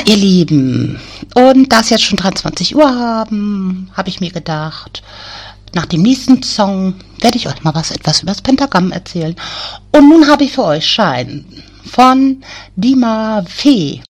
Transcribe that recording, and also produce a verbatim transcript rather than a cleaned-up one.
ihr Lieben, und da es jetzt schon dreiundzwanzig Uhr haben, habe ich mir gedacht, nach dem nächsten Song werde ich euch mal was etwas über das Pentagramm erzählen. Und nun habe ich für euch Schein von Dima Fee.